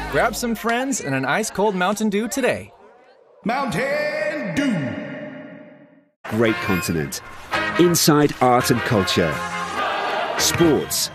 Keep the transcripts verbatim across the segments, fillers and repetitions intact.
Grab some friends and an ice-cold Mountain Dew today. Mountain Dew. Great continent. Inside art and culture. Sports.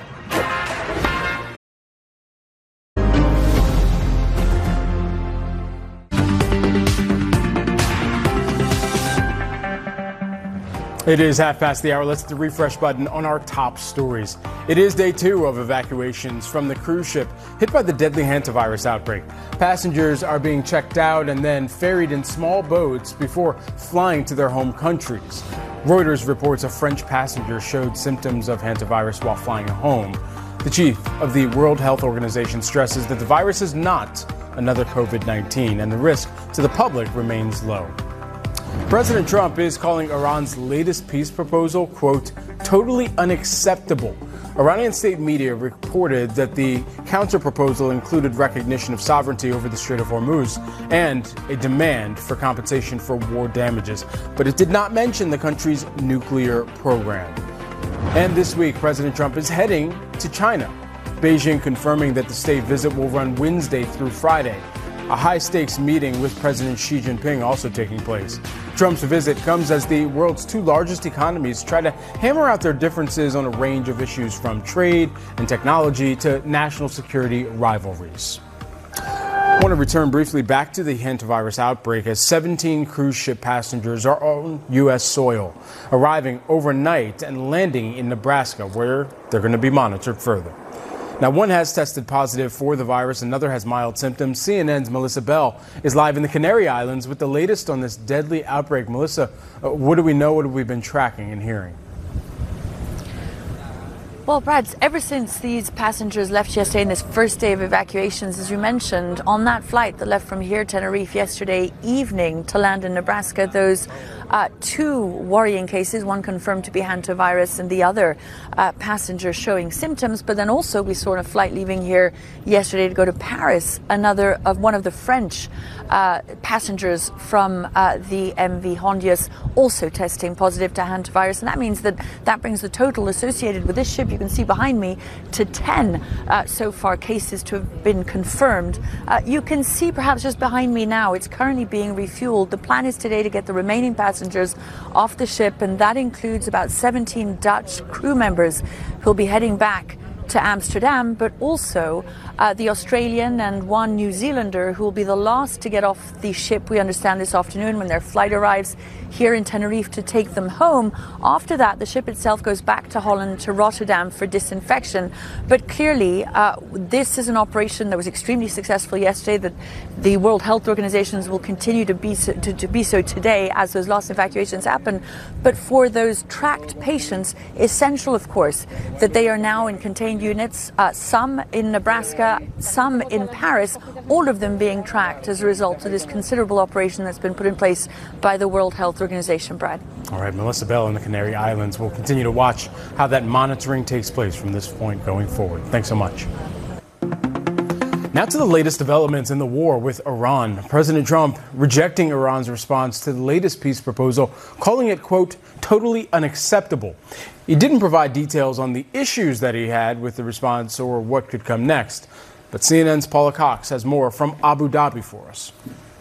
It is half past the hour. Let's hit the refresh button on our top stories. It is day two of evacuations from the cruise ship hit by the deadly hantavirus outbreak. Passengers are being checked out and then ferried in small boats before flying to their home countries. Reuters reports a French passenger showed symptoms of hantavirus while flying home. The chief of the World Health Organization stresses that the virus is not another COVID nineteen and the risk to the public remains low. President Trump is calling Iran's latest peace proposal, quote, totally unacceptable. Iranian state media reported that the counterproposal included recognition of sovereignty over the Strait of Hormuz and a demand for compensation for war damages, but it did not mention the country's nuclear program. And this week, President Trump is heading to China. Beijing confirming that the state visit will run Wednesday through Friday. A high-stakes meeting with President Xi Jinping also taking place. Trump's visit comes as the world's two largest economies try to hammer out their differences on a range of issues from trade and technology to national security rivalries. I want to return briefly back to the hantavirus outbreak as seventeen cruise ship passengers are on U S soil, arriving overnight and landing in Nebraska, where they're going to be monitored further. Now, one has tested positive for the virus, another has mild symptoms. C N N's Melissa Bell is live in the Canary Islands with the latest on this deadly outbreak. Melissa, uh, what do we know? What have we been tracking and hearing? Well, Brad, ever since these passengers left yesterday in this first day of evacuations, as you mentioned, on that flight that left from here, Tenerife, yesterday evening to land in Nebraska, those uh, two worrying cases, one confirmed to be hantavirus and the other uh, passenger showing symptoms. But then also we saw on a flight leaving here yesterday to go to Paris, another of one of the French uh, passengers from uh, the M V Hondius also testing positive to hantavirus. And that means that that brings the total associated with this ship, you can see behind me, to ten uh, so far cases to have been confirmed. Uh, you can see perhaps just behind me now, it's currently being refueled. The plan is today to get the remaining passengers off the ship, and that includes about seventeen Dutch crew members who'll be heading back to Amsterdam, but also uh, the Australian and one New Zealander who will be the last to get off the ship, we understand, this afternoon when their flight arrives here in Tenerife to take them home. After that, the ship itself goes back to Holland, to Rotterdam for disinfection. But clearly, uh, this is an operation that was extremely successful yesterday, that the World Health Organizations will continue to be so, to, to be so today as those last evacuations happen. But for those tracked patients, essential, of course, that they are now in contained units, uh, some in Nebraska, some in Paris, all of them being tracked as a result of this considerable operation that's been put in place by the World Health Organization, Brad. All right, Melissa Bell in the Canary Islands. We'll continue to watch how that monitoring takes place from this point going forward. Thanks so much. Now to the latest developments in the war with Iran. President Trump rejecting Iran's response to the latest peace proposal, calling it, quote, totally unacceptable. He didn't provide details on the issues that he had with the response or what could come next. But C N N's Paula Cox has more from Abu Dhabi for us.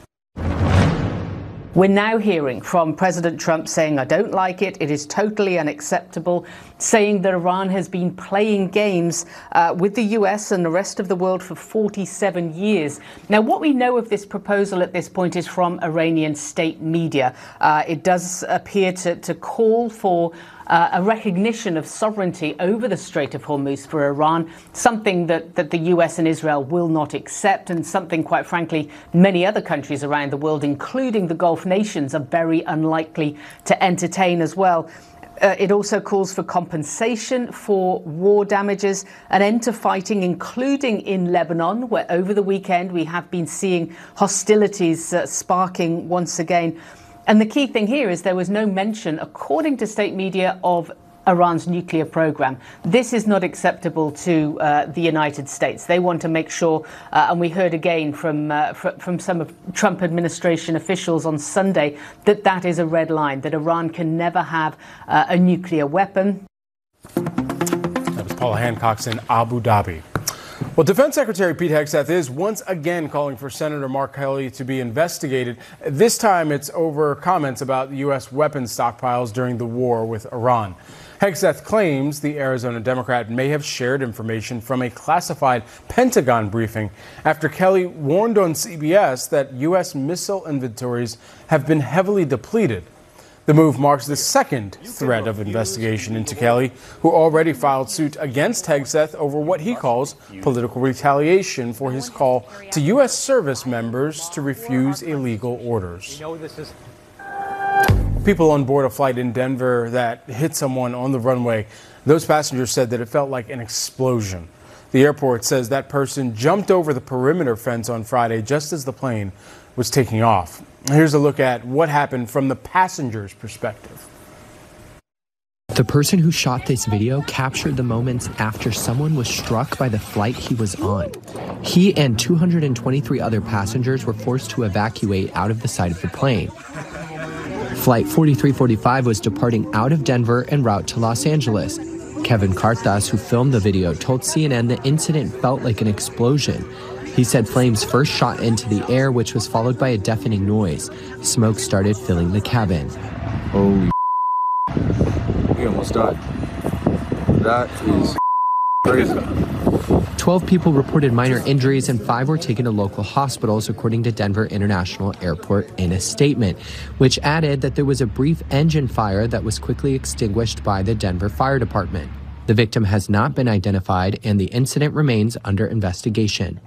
We're now hearing from President Trump saying, I don't like it, it is totally unacceptable, saying that Iran has been playing games uh, with the U S and the rest of the world for forty-seven years. Now, what we know of this proposal at this point is from Iranian state media. Uh, it does appear to, to call for Uh, a recognition of sovereignty over the Strait of Hormuz for Iran, something that, that the U S and Israel will not accept, and something, quite frankly, many other countries around the world, including the Gulf nations, are very unlikely to entertain as well. Uh, it also calls for compensation for war damages, an end to fighting, including in Lebanon, where over the weekend we have been seeing hostilities uh, sparking once again. And the key thing here is there was no mention, according to state media, of Iran's nuclear program. This is not acceptable to uh, the United States. They want to make sure, uh, and we heard again from uh, fr- from some of Trump administration officials on Sunday, that that is a red line, that Iran can never have uh, a nuclear weapon. That was Paula Hancock in Abu Dhabi. Well, Defense Secretary Pete Hegseth is once again calling for Senator Mark Kelly to be investigated. This time it's over comments about U S weapons stockpiles during the war with Iran. Hegseth claims the Arizona Democrat may have shared information from a classified Pentagon briefing after Kelly warned on C B S that U S missile inventories have been heavily depleted. The move marks the second threat of investigation into Kelly, who already filed suit against Hegseth over what he calls political retaliation for his call to U S service members to refuse illegal orders. People on board a flight in Denver that hit someone on the runway, those passengers said that it felt like an explosion. The airport says that person jumped over the perimeter fence on Friday just as the plane was taking off. Here's a look at what happened from the passenger's perspective. The person who shot this video captured the moments after someone was struck by the flight he was on. He and two hundred twenty-three other passengers were forced to evacuate out of the side of the plane. Flight forty-three forty-five was departing out of Denver en route to Los Angeles. Kevin Karthas, who filmed the video, told C N N the incident felt like an explosion. He said flames first shot into the air, which was followed by a deafening noise. Smoke started filling the cabin. Holy we almost died. That is crazy. Twelve people reported minor injuries and five were taken to local hospitals, according to Denver International Airport in a statement, which added that there was a brief engine fire that was quickly extinguished by the Denver Fire Department. The victim has not been identified and the incident remains under investigation.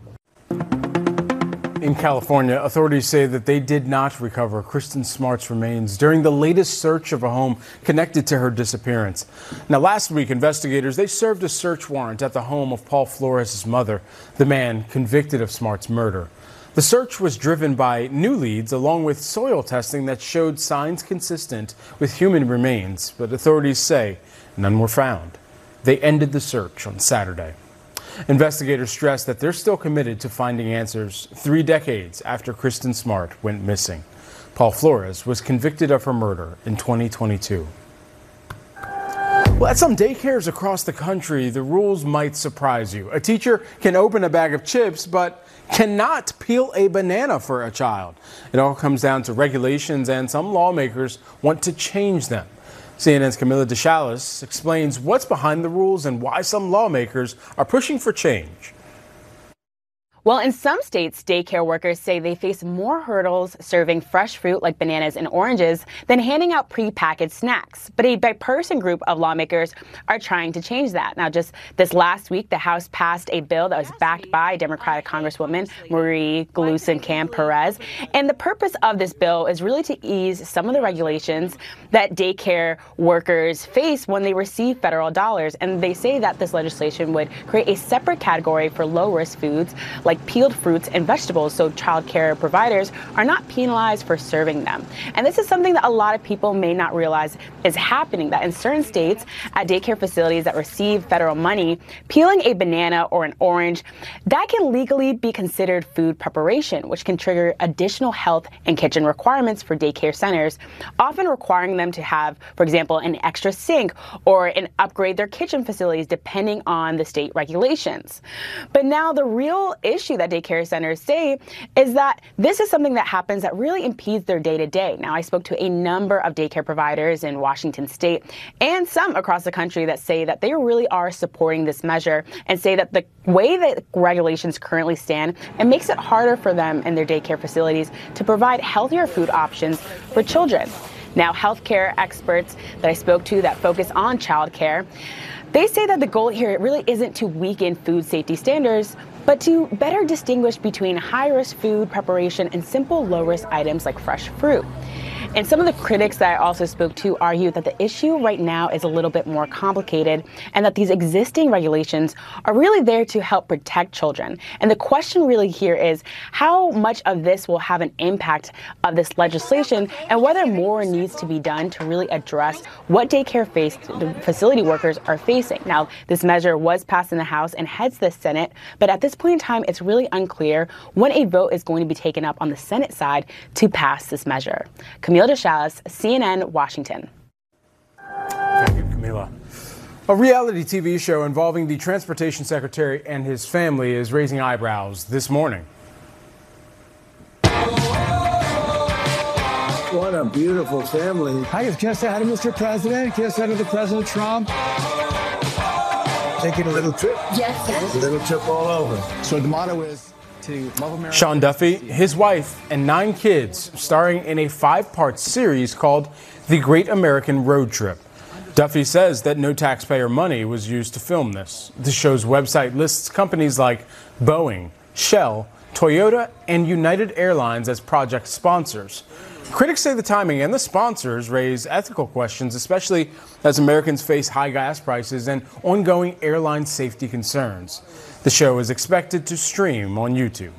In California, authorities say that they did not recover Kristen Smart's remains during the latest search of a home connected to her disappearance. Now, last week, investigators, they served a search warrant at the home of Paul Flores' mother, the man convicted of Smart's murder. The search was driven by new leads along with soil testing that showed signs consistent with human remains, but authorities say none were found. They ended the search on Saturday. Investigators stress that they're still committed to finding answers three decades after Kristen Smart went missing. Paul Flores was convicted of her murder in twenty twenty-two. Well, at some daycares across the country, the rules might surprise you. A teacher can open a bag of chips, but cannot peel a banana for a child. It all comes down to regulations, and some lawmakers want to change them. C N N's Camila DeChalis explains what's behind the rules and why some lawmakers are pushing for change. Well, in some states, daycare workers say they face more hurdles serving fresh fruit like bananas and oranges than handing out prepackaged snacks. But a bipartisan group of lawmakers are trying to change that. Now, just this last week, the House passed a bill that was backed by Democratic Congresswoman Marie Gluesenkamp-Perez. And the purpose of this bill is really to ease some of the regulations that daycare workers face when they receive federal dollars. And they say that this legislation would create a separate category for low-risk foods like like peeled fruits and vegetables, so child care providers are not penalized for serving them. And this is something that a lot of people may not realize is happening, that in certain states at daycare facilities that receive federal money, peeling a banana or an orange, that can legally be considered food preparation, which can trigger additional health and kitchen requirements for daycare centers, often requiring them to have, for example, an extra sink or an upgrade their kitchen facilities depending on the state regulations. But now the real issue that daycare centers say is that this is something that happens that really impedes their day-to-day. Now, I spoke to a number of daycare providers in Washington state and some across the country that say that they really are supporting this measure and say that the way that regulations currently stand, it makes it harder for them in their daycare facilities to provide healthier food options for children. Now, healthcare experts that I spoke to that focus on childcare, they say that the goal here really isn't to weaken food safety standards, but to better distinguish between high-risk food preparation and simple low-risk items like fresh fruit. And some of the critics that I also spoke to argue that the issue right now is a little bit more complicated and that these existing regulations are really there to help protect children. And the question really here is how much of this will have an impact of this legislation and whether more needs to be done to really address what daycare face, the facility workers are facing. Now, this measure was passed in the House and heads the Senate, but at this point in time, it's really unclear when a vote is going to be taken up on the Senate side to pass this measure. Camila DeChalis, C N N, Washington. Thank you, Camila. A reality T V show involving the transportation secretary and his family is raising eyebrows this morning. What a beautiful family. Hi, can I say hi to Mister President? Can I say hi to the President Trump? Taking a little trip? Yes, yes. A little trip all over. So the motto is to love America. Sean Duffy, his wife, and nine kids, starring in a five-part series called The Great American Road Trip. Duffy says that no taxpayer money was used to film this. The show's website lists companies like Boeing, Shell, Toyota, and United Airlines as project sponsors. Critics say the timing and the sponsors raise ethical questions, especially as Americans face high gas prices and ongoing airline safety concerns. The show is expected to stream on YouTube.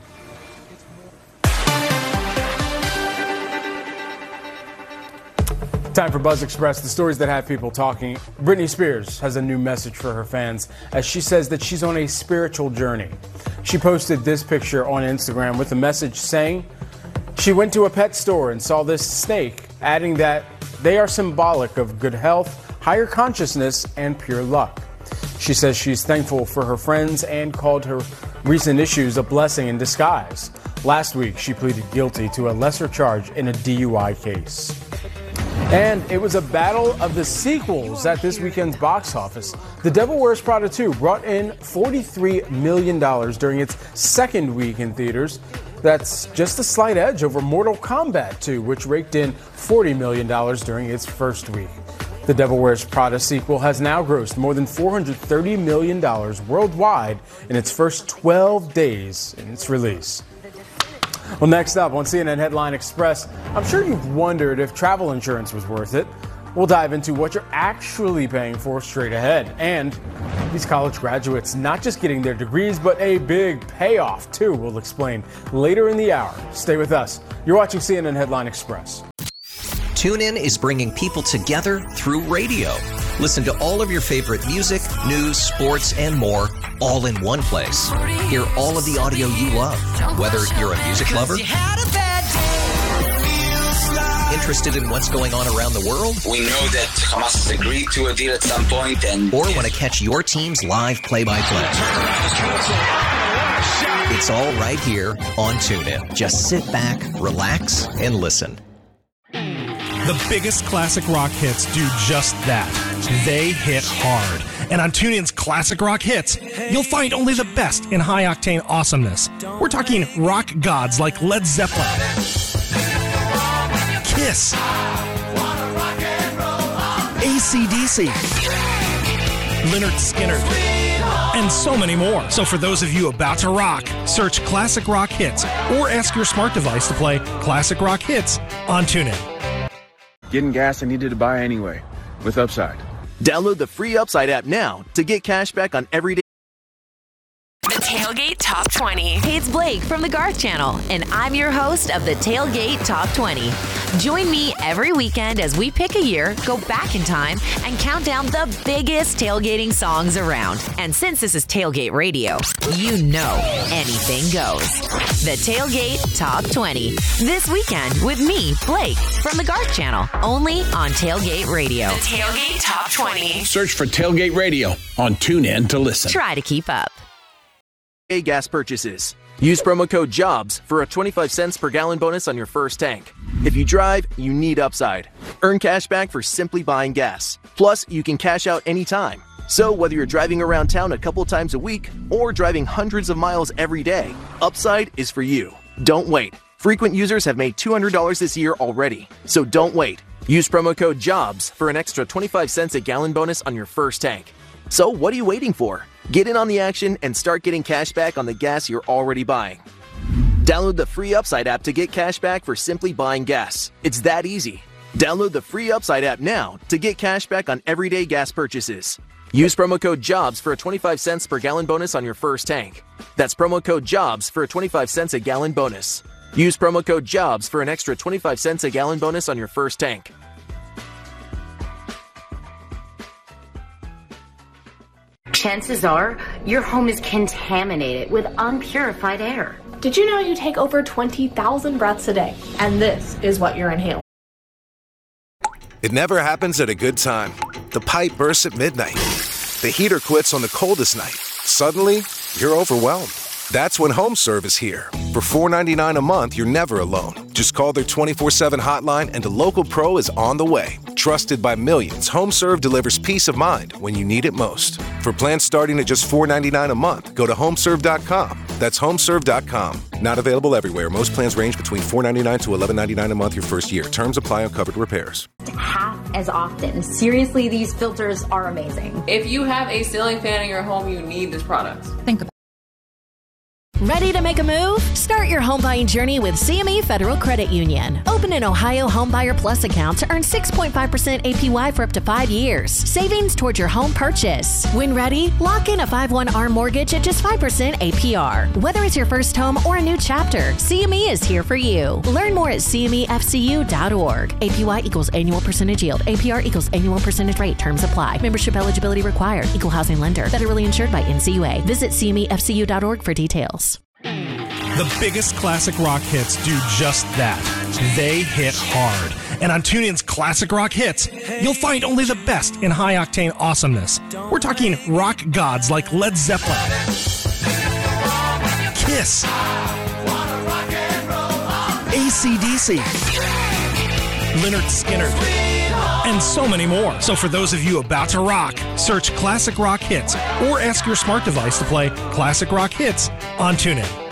Time for Buzz Express, the stories that have people talking. Britney Spears has a new message for her fans as she says that she's on a spiritual journey. She posted this picture on Instagram with a message saying she went to a pet store and saw this snake, adding that they are symbolic of good health, higher consciousness, and pure luck. She says she's thankful for her friends and called her recent issues a blessing in disguise. Last week, she pleaded guilty to a lesser charge in a D U I case. And it was a battle of the sequels at this weekend's box office. The Devil Wears Prada two brought in forty-three million dollars during its second week in theaters. That's just a slight edge over Mortal Kombat two, which raked in forty million dollars during its first week. The Devil Wears Prada sequel has now grossed more than four hundred thirty million dollars worldwide in its first twelve days in its release. Well, next up on C N N Headline Express, I'm sure you've wondered if travel insurance was worth it. We'll dive into what you're actually paying for straight ahead. And these college graduates not just getting their degrees, but a big payoff, too. We'll explain later in the hour. Stay with us. You're watching C N N Headline Express. TuneIn is bringing people together through radio. Listen to all of your favorite music, news, sports, and more, all in one place. Hear all of the audio you love, whether you're a music lover, interested in what's going on around the world, we know that Hamas has agreed to a deal at some point, and or want to catch your team's live play-by-play. It's all right here on TuneIn. Just sit back, relax, and listen. The biggest classic rock hits do just that. They hit hard. And on TuneIn's Classic Rock Hits, you'll find only the best in high-octane awesomeness. We're talking rock gods like Led Zeppelin, Kiss, A C D C, Lynyrd Skynyrd, and so many more. So for those of you about to rock, search Classic Rock Hits or ask your smart device to play Classic Rock Hits on TuneIn. Getting gas I needed to buy anyway with Upside. Download the free Upside app now to get cash back on everyday. The Tailgate Top twenty. Hey, it's Blake from the Garth Channel, and I'm your host of the Tailgate Top twenty. Join me every weekend as we pick a year, go back in time, and count down the biggest tailgating songs around. And since this is Tailgate Radio, you know anything goes. The Tailgate Top twenty. This weekend with me, Blake, from the Garth Channel, only on Tailgate Radio. The Tailgate Top twenty. Search for Tailgate Radio on TuneIn to listen. Try to keep up. Gas purchases. Use promo code JOBS for a twenty-five cents per gallon bonus on your first tank. If you drive, you need Upside. Earn cash back for simply buying gas. Plus, you can cash out anytime. So whether you're driving around town a couple times a week or driving hundreds of miles every day, Upside is for you. Don't wait. Frequent users have made two hundred dollars this year already. So don't wait. Use promo code JOBS for an extra twenty-five cents a gallon bonus on your first tank. So what are you waiting for? Get in on the action and start getting cash back on the gas you're already buying. Download the free Upside app to get cash back for simply buying gas. It's that easy. Download the free Upside app now to get cash back on everyday gas purchases. Use promo code JOBS for a twenty-five cents per gallon bonus on your first tank. That's promo code JOBS for a twenty-five cents a gallon bonus. Use promo code JOBS for an extra twenty-five cents a gallon bonus on your first tank. Chances are your home is contaminated with unpurified air. Did you know you take over twenty thousand breaths a day? And this is what you're inhaling. It never happens at a good time. The pipe bursts at midnight. The heater quits on the coldest night. Suddenly, you're overwhelmed. That's when HomeServe is here. For four dollars and ninety-nine cents a month, you're never alone. Just call their twenty-four seven hotline and a local pro is on the way. Trusted by millions, HomeServe delivers peace of mind when you need it most. For plans starting at just four dollars and ninety-nine cents a month, go to homeserve dot com. That's homeserve dot com. Not available everywhere. Most plans range between four dollars and ninety-nine cents to eleven dollars and ninety-nine cents a month your first year. Terms apply on covered repairs. Half as often. Seriously, these filters are amazing. If you have a ceiling fan in your home, you need this product. Think about it. Ready to make a move? Start your home buying journey with C M E Federal Credit Union. Open an Ohio Homebuyer Plus account to earn six point five percent A P Y for up to five years. Savings towards your home purchase. When ready, lock in a five one R mortgage at just five percent A P R. Whether it's your first home or a new chapter, C M E is here for you. Learn more at C M E F C U dot org. A P Y equals annual percentage yield. A P R equals annual percentage rate. Terms apply. Membership eligibility required. Equal housing lender. Federally insured by N C U A. Visit C M E F C U dot org for details. The biggest classic rock hits do just that. They hit hard. And on TuneIn's Classic Rock Hits, you'll find only the best in high-octane awesomeness. We're talking rock gods like Led Zeppelin, Kiss, A C D C, Lynyrd Skynyrd, and so many more. So for those of you about to rock, search Classic Rock Hits or ask your smart device to play Classic Rock Hits on TuneIn.